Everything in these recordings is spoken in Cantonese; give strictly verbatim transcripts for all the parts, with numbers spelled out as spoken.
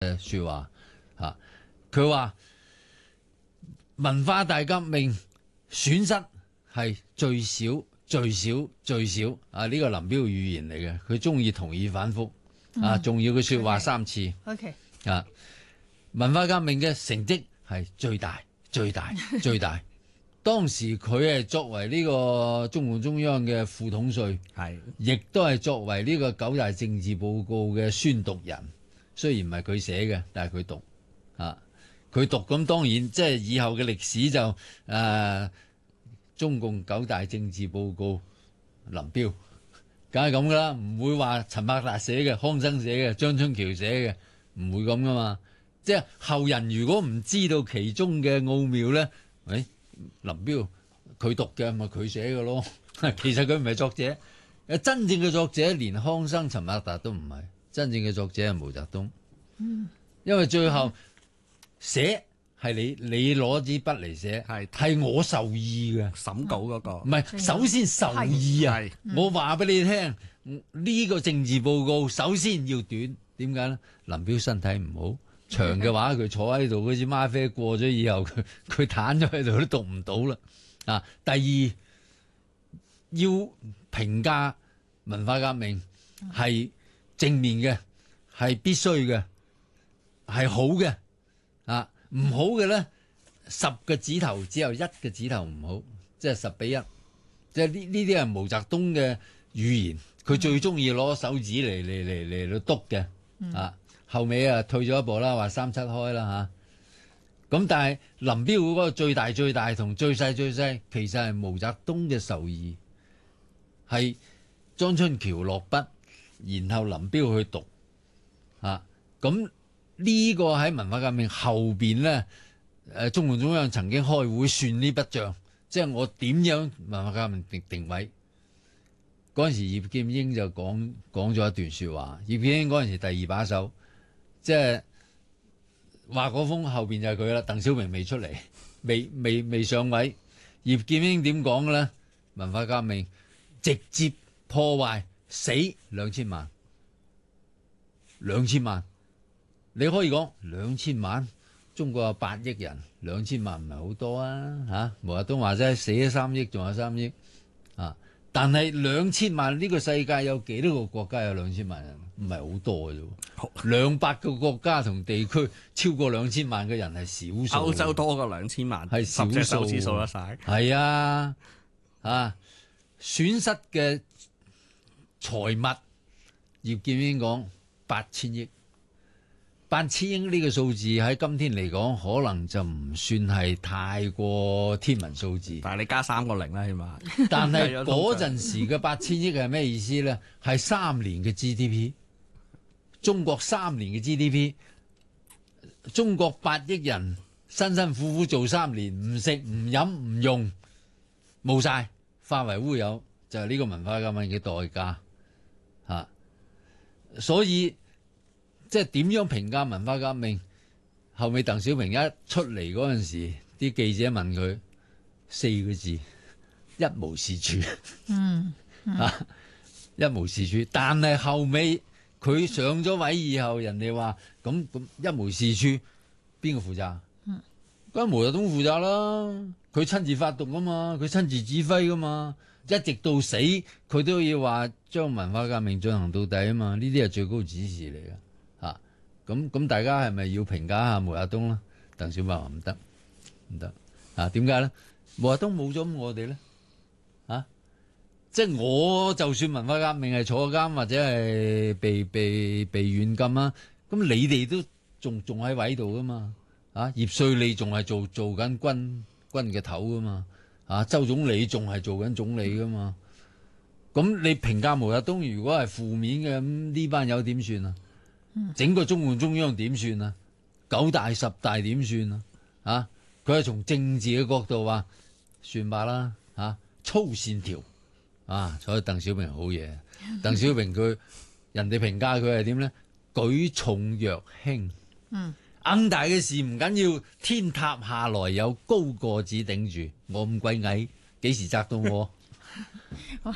嘅説話嚇。佢話文化大革命損失係最少、最少、最少啊！呢個林彪語言嚟嘅，佢中意同意反覆啊，重要嘅説話三次。 OK 啊，文化革命嘅成績係最大、最大、最大。當時佢係作為呢個中共中央嘅副統帥，係亦都係作為呢個九大政治報告嘅宣讀人。雖然唔係佢寫嘅，但係佢讀啊，佢讀咁當然即係以後嘅歷史就誒、啊、中共九大政治報告林彪，梗係咁噶啦，唔會話陳伯達寫嘅、康生寫嘅、張春橋寫嘅，唔會咁噶嘛。即係後人如果唔知道其中嘅奧妙咧，誒。林彪佢讀嘅咪佢寫嘅咯，其實佢唔係作者，真正嘅作者連康生、陳伯達都唔係，真正嘅作者係毛澤東。嗯，因為最後寫係你你攞支筆嚟寫，係係我授意嘅審稿嗰個， 唔係首先授意啊！我話俾你聽，呢個政治報告首先要短，點解咧？林彪身體唔好。長嘅話，佢坐喺度嗰支嗎啡過咗以後，佢佢攤咗喺度都讀唔到啦。啊，第二要評價文化革命係正面嘅，係必須嘅，係好嘅。啊，唔好嘅咧，十個指頭只有一個指頭唔好，即係十比一。即係呢呢啲係毛澤東嘅語言，佢最中意攞手指嚟嚟嚟嚟到篤嘅。啊。後尾啊退咗一步啦，話三七開啦嚇。咁、啊、但係林彪嗰個最大最大同最細最細，其實係毛澤東嘅授意，係張春橋落筆，然後林彪去讀。啊，咁呢個喺文化革命後邊咧，誒中共中央曾經開會算呢筆帳，即係我點樣文化革命定定位。嗰陣時葉劍英就講講咗一段説話，葉劍英嗰陣時第二把手。即係華國鋒後邊就係佢啦，鄧小平未出嚟，未未未上位。葉劍英點講嘅咧？文化革命直接破壞死兩千萬，兩千萬。你可以講兩千萬，中國有八億人，兩千萬唔係好多啊嚇。毛澤東話齋死咗三億，仲有三億啊。但係兩千萬呢個世界有幾多個國家有兩千萬人？唔係好多嘅啫，兩百個國家同地區超過兩千萬嘅人係少數。歐洲多過兩千萬， 係少數，十隻手指數得晒。係啊，啊損失嘅財物，葉劍英講八千億，八千億呢個數字喺今天嚟講，可能就唔算係太過天文數字。 但係你加三個零啦，起碼。 但係嗰陣時嘅八千億係咩意思咧？係三年嘅 G D P。中國三年嘅 G D P， 中國八億人辛辛苦苦做三年，唔食唔飲唔用，冇晒，化為烏有，就係、是、呢個文化革命嘅代價嚇、啊。所以即係點樣評價文化革命？後尾鄧小平一出嚟嗰陣時，啲記者問佢四個字：一無是處。嗯，嗯啊，一無是處。但係後尾。佢上咗位以後，人哋話咁咁一無是處，邊個負責？嗯，咁毛澤東負責啦。佢親自發動啊嘛，佢親自指揮噶嘛，一直到死佢都要話將文化革命進行到底啊嘛。呢啲係最高指示嚟嘅嚇。咁、啊、咁大家係咪要評價下毛澤東啦？鄧小平話唔得，唔得啊？點解咧？毛澤東冇咗我哋咧？啊？即係我就算文化革命係坐監或者係被被被軟禁啊，咁你哋都仲仲喺位度噶嘛？啊，葉帥你仲係做做緊軍軍嘅頭噶嘛？啊，周總理仲係做緊總理噶嘛？咁你評價毛澤東如果係負面嘅，咁呢班友點算啊？整個中共中央點算啊？九大十大點算啊？啊，佢係從政治嘅角度話算罷啦，啊，粗線條。啊！所以鄧小平好嘢，鄧小平佢人哋評價佢係點咧？舉重若輕，嗯，硬大嘅事唔緊要，天塌下來有高個子頂住，我咁鬼矮，幾時砸到我？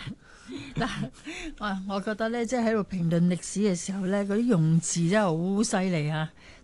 嗱，我我覺得咧，即係喺度評論歷史嘅時候咧，嗰啲用字真係好犀利啊！